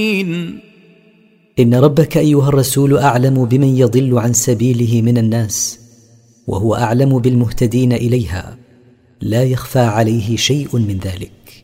إن ربك أيها الرسول أعلم بمن يضل عن سبيله من الناس، وهو أعلم بالمهتدين إليها، لا يخفى عليه شيء من ذلك.